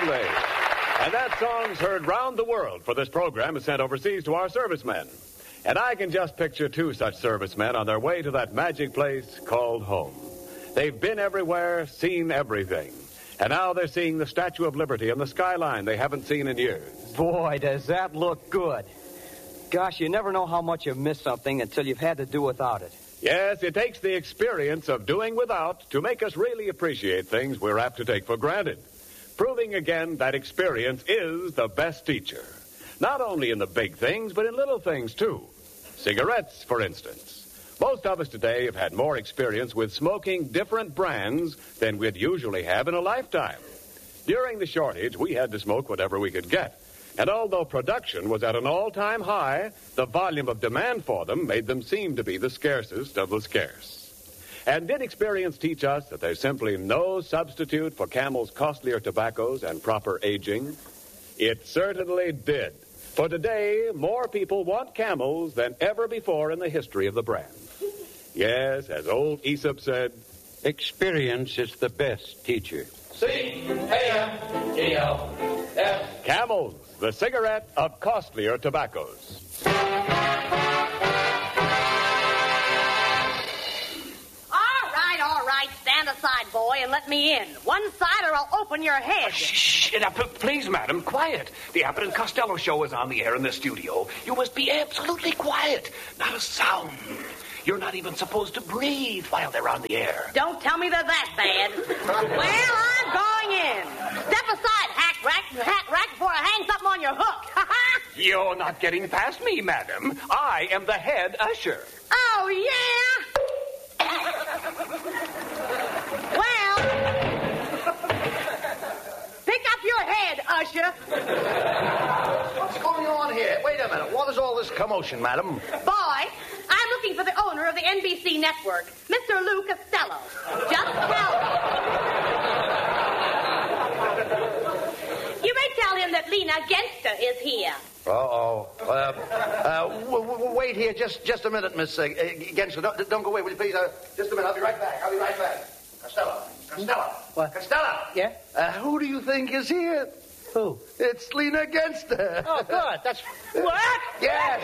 Lovely. And that song's heard round the world, for this program is sent overseas to our servicemen. And I can just picture two such servicemen on their way to that magic place called home. They've been everywhere, seen everything. And now they're seeing the Statue of Liberty and the skyline they haven't seen in years. Boy, does that look good. Gosh, you never know how much you've missed something until you've had to do without it. Yes, it takes the experience of doing without to make us really appreciate things we're apt to take for granted. Proving again that experience is the best teacher. Not only in the big things, but in little things, too. Cigarettes, for instance. Most of us today have had more experience with smoking different brands than we'd usually have in a lifetime. During the shortage, we had to smoke whatever we could get. And although production was at an all-time high, the volume of demand for them made them seem to be the scarcest of the scarce. And did experience teach us that there's simply no substitute for Camel's costlier tobaccos and proper aging? It certainly did. For today, more people want Camels than ever before in the history of the brand. Yes, as old Aesop said, experience is the best teacher. C-A-M-E-L-S. Camels, the cigarette of costlier tobaccos. All right, stand aside, boy, and let me in. One side or I'll open your head. Shh, please, madam, quiet. The Abbott and Costello show is on the air in the studio. You must be absolutely quiet. Not a sound. You're not even supposed to breathe while they're on the air. Don't tell me they're that bad. Well, I'm going in. Step aside, hat rack, before I hang something on your hook. You're not getting past me, madam. I am the head usher. Oh, yeah? Well, pick up your head, usher. What's going on here? Wait a minute. What is all this commotion, madam? Boy, I'm looking for the owner of the NBC network, Mr. Lou Costello. Just tell him. You may tell him that Lena Genster is here. Wait here just a minute, Miss Genster. Don't go away, will you please? Just a minute. I'll be right back. Costello. What? Costello. Yeah? Who do you think is here? Who? It's Lena Genster. Oh, good. That's... What? Yes.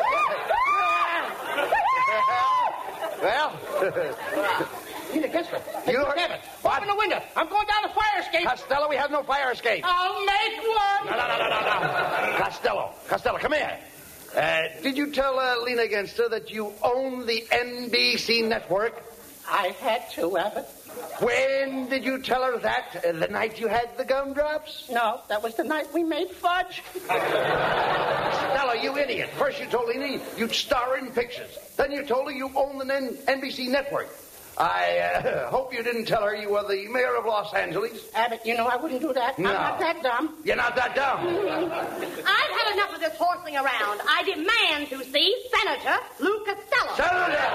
Well... Lena Genster. You heard it. Open the window. I'm going down the fire escape. Costello, we have no fire escape. I'll make one. No. Costello, come here. Did you tell Lena Genster that you own the NBC network? I had to, Abbott. When did you tell her that? The night you had the gumdrops? No, that was the night we made fudge. Costello, you idiot. First you told Lena you'd star in pictures. Then you told her you own the NBC network. I hope you didn't tell her you were the mayor of Los Angeles. Abbott, you know I wouldn't do that. No. I'm not that dumb. You're not that dumb. I've had enough of this horsing around. I demand to see Senator Lou Costello. Senator!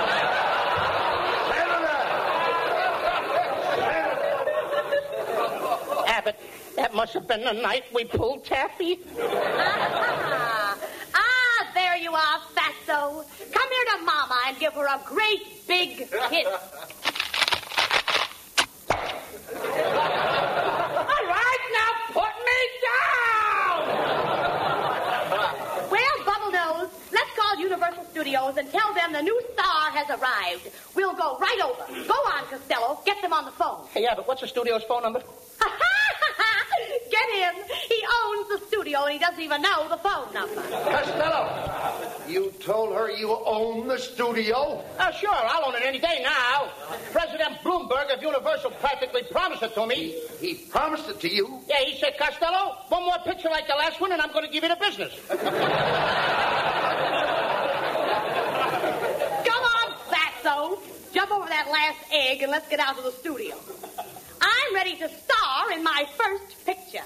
Abbott, that must have been the night we pulled Taffy. There you are, Fatso. Come here to Mama and give her a great big kiss. All right, now put me down! Well, Bubble Nose, let's call Universal Studios and tell them the new star has arrived. We'll go right over. Go on, Costello. Get them on the phone. Hey, Abbott, what's the studio's phone number? Get him. He owns the studio and he doesn't even know the phone number. Costello, you told her you own the studio? Sure, I'll own it any day now. President Bloomberg of Universal practically promised it to me. He promised it to you? Yeah, he said, Costello, one more picture like the last one and I'm going to give you the business. Come on, Fatso. Jump over that last egg and let's get out to the studio. I'm ready to star in my first picture.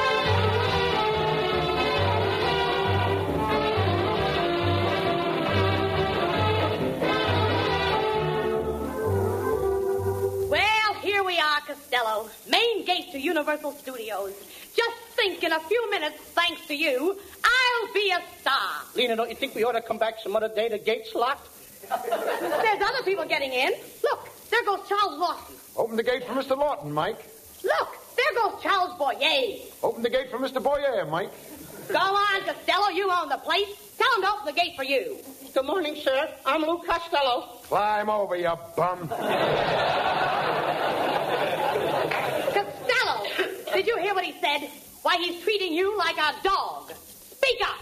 Well, here we are, Costello. Main gate to Universal Studios. Just think, in a few minutes, thanks to you, I'll be a star. Lena, don't you think we ought to come back some other day? The gate's locked. There's other people getting in. Look, there goes Charles Lawson. Open the gate for Mr. Lawton, Mike. Look, there Admiral Charles Boyer. Open the gate for Mr. Boyer, Mike. Go on, Costello. You own the place. Tell him to open the gate for you. Good morning, sir. I'm Lou Costello. Climb over, you bum. Costello, did you hear what he said? Why, he's treating you like a dog. Speak up.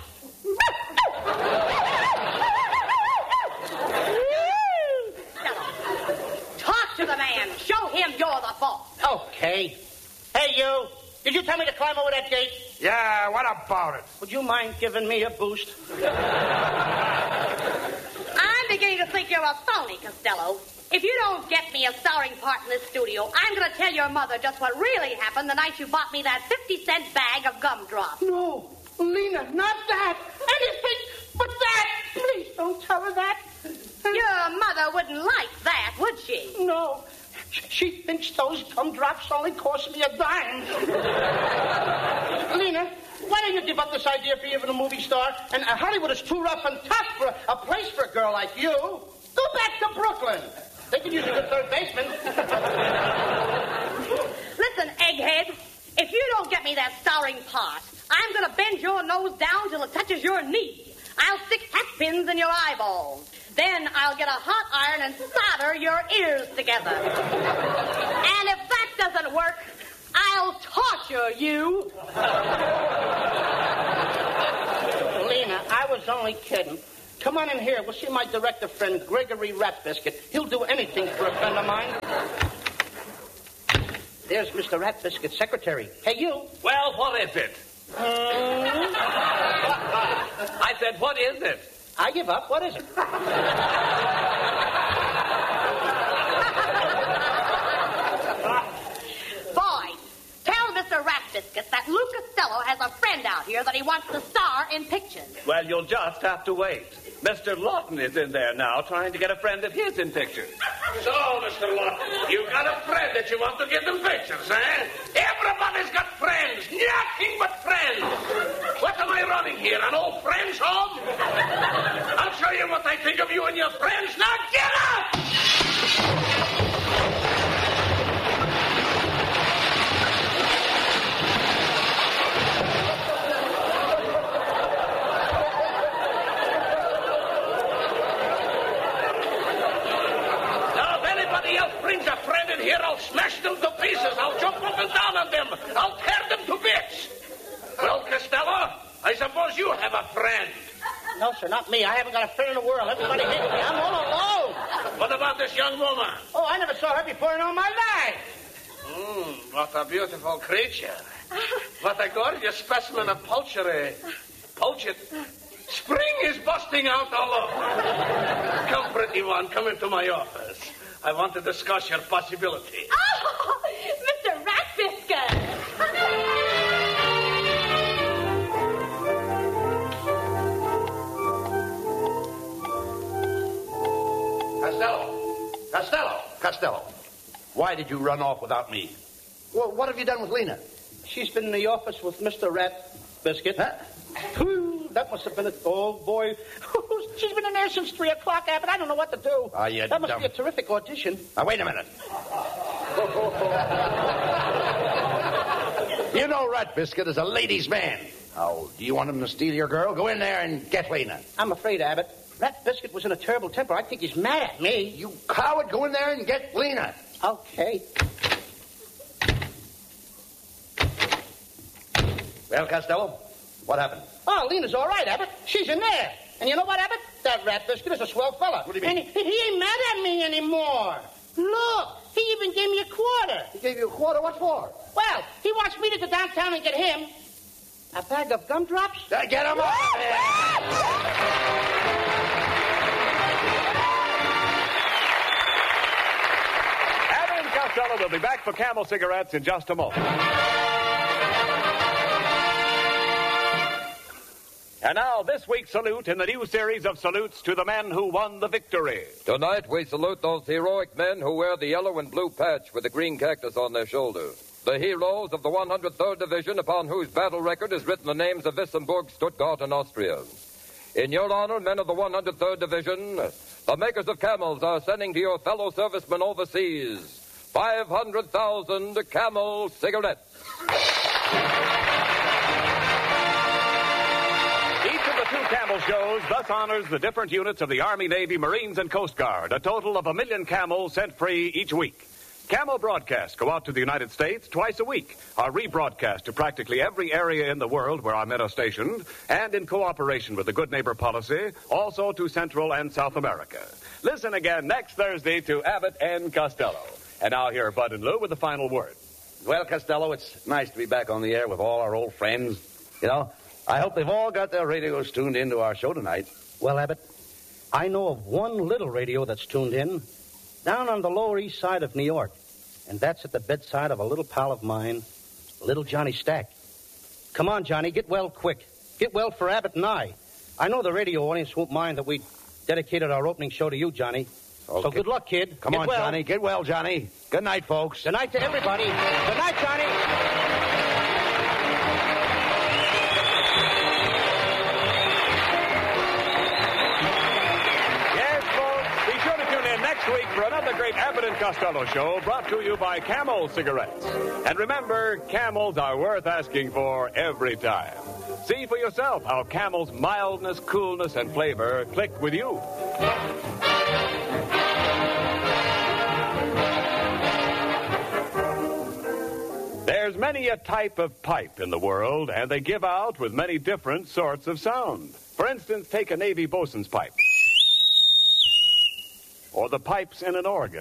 Talk to the man. Show him you're the boss. Okay. Hey, you. Did you tell me to climb over that gate? Yeah, what about it? Would you mind giving me a boost? I'm beginning to think you're a phony, Costello. If you don't get me a starring part in this studio, I'm going to tell your mother just what really happened the night you bought me that 50-cent bag of gumdrops. No, Lena, not that. Anything but that. Please don't tell her that. Your mother wouldn't like that, would she? No. She thinks those gumdrops only cost me a dime. Lena, why don't you give up this idea for even a movie star? And Hollywood is too rough and tough for a place for a girl like you. Go back to Brooklyn. They could use a good third baseman. Listen, egghead, if you don't get me that starring part, I'm going to bend your nose down till it touches your knee. I'll stick hat pins in your eyeballs. Then I'll get a hot iron and solder your ears together. And if that doesn't work, I'll torture you. Lena, I was only kidding. Come on in here. We'll see my director friend, Gregory Ratbiscuit. He'll do anything for a friend of mine. There's Mr. Ratbiscuit's secretary. Hey, you. Well, what is it? I said, what is it? I give up. What is it? Boys, tell Mr. Ratbiscuit that Lou Costello has a friend out here that he wants to star in pictures. Well, you'll just have to wait. Mr. Lawton is in there now trying to get a friend of his in pictures. So, Mr. Lawton, you got a friend that you want to get in pictures, eh? Everybody's got friends. Nothing but friends. What am I running here, an old friend's home? I'll show you what I think of you and your friends. Now get up! Brings a friend in here, I'll smash them to pieces. I'll jump up and down on them. I'll tear them to bits. Well, Costello, I suppose you have a friend. No, sir, not me. I haven't got a friend in the world. Everybody hates me. I'm all alone. What about this young woman? Oh, I never saw her before in all my life. What a beautiful creature. What a gorgeous specimen of poultry. Poach it. Spring is busting out all over. Come, pretty one, come into my office. I want to discuss your possibility. Oh, Mr. Ratbiscuit! Costello, why did you run off without me? Well, what have you done with Lena? She's been in the office with Mr. Ratbiscuit. Huh? That must have been oh, boy. She's been in there since 3 o'clock, Abbott. I don't know what to do. That must be a terrific audition. Now, wait a minute. You know Ratbiscuit is a ladies' man. Oh, do you want him to steal your girl? Go in there and get Lena. I'm afraid, Abbott. Ratbiscuit was in a terrible temper. I think he's mad at me. You coward, go in there and get Lena. Okay. Well, Costello, what happened? Oh, Lena's all right, Abbott. She's in there. And you know what, Abbott? That Ratbiscuit is a swell fella. What do you mean? And he ain't mad at me anymore. Look, he even gave me a quarter. He gave you a quarter? What for? Well, he wants me to go downtown and get him a bag of gumdrops. Get him out of there! Abbott and Costello will be back for Camel cigarettes in just a moment. And now, this week's salute in the new series of salutes to the men who won the victory. Tonight, we salute those heroic men who wear the yellow and blue patch with the green cactus on their shoulder. The heroes of the 103rd Division, upon whose battle record is written the names of Wissembourg, Stuttgart, and Austria. In your honor, men of the 103rd Division, the makers of camels are sending to your fellow servicemen overseas 500,000 Camel cigarettes. Each of the two Camel shows thus honors the different units of the Army, Navy, Marines, and Coast Guard, a total of 1 million Camels sent free each week. Camel broadcasts go out to the United States twice a week, are rebroadcast to practically every area in the world where our men are stationed, and in cooperation with the Good Neighbor policy, also to Central and South America. Listen again next Thursday to Abbott and Costello. And now here are Bud and Lou with the final word. Well, Costello, it's nice to be back on the air with all our old friends. You know, I hope they've all got their radios tuned into our show tonight. Well, Abbott, I know of one little radio that's tuned in down on the Lower East Side of New York. And that's at the bedside of a little pal of mine, little Johnny Stack. Come on, Johnny, get well quick. Get well for Abbott and I. I know the radio audience won't mind that we dedicated our opening show to you, Johnny. Okay. So good luck, kid. Come on, Johnny. Get well, Johnny. Good night, folks. Good night to everybody. Good night, Johnny. Next week for another great Abbott and Costello show brought to you by Camel cigarettes. And remember, Camels are worth asking for every time. See for yourself how Camel's mildness, coolness, and flavor click with you. There's many a type of pipe in the world, and they give out with many different sorts of sound. For instance, take a Navy bosun's pipe. Or the pipes in an organ.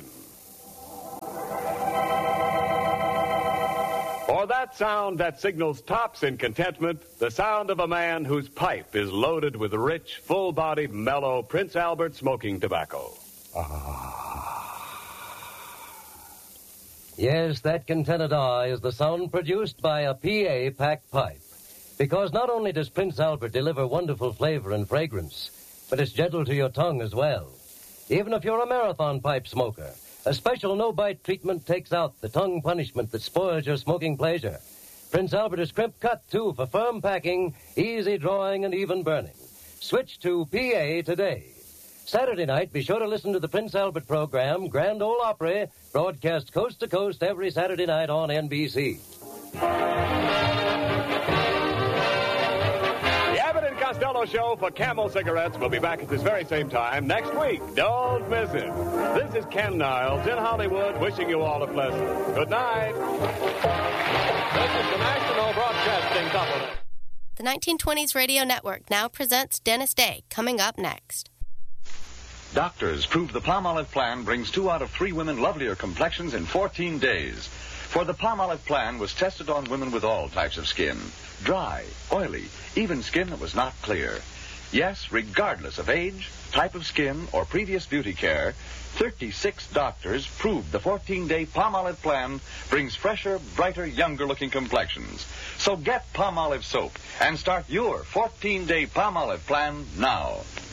Or that sound that signals tops in contentment, the sound of a man whose pipe is loaded with rich, full-bodied, mellow Prince Albert smoking tobacco. Yes, that contented is the sound produced by a PA-packed pipe. Because not only does Prince Albert deliver wonderful flavor and fragrance, but it's gentle to your tongue as well. Even if you're a marathon pipe smoker, a special no-bite treatment takes out the tongue punishment that spoils your smoking pleasure. Prince Albert is crimp cut, too, for firm packing, easy drawing, and even burning. Switch to PA today. Saturday night, be sure to listen to the Prince Albert program, Grand Ole Opry, broadcast coast to coast every Saturday night on NBC. Costello show for Camel cigarettes will be back at this very same time next week. Don't miss it. This is Ken Niles in Hollywood wishing you all a pleasant good night. This is the National Broadcasting Company. The 1920s Radio Network now presents Dennis Day, coming up next. Doctors prove the Palmolive plan brings 2 out of 3 women lovelier complexions in 14 days. For the Palmolive plan was tested on women with all types of skin. Dry, oily, even skin that was not clear. Yes, regardless of age, type of skin, or previous beauty care, 36 doctors proved the 14-day Palmolive plan brings fresher, brighter, younger-looking complexions. So get Palmolive soap and start your 14-day Palmolive plan now.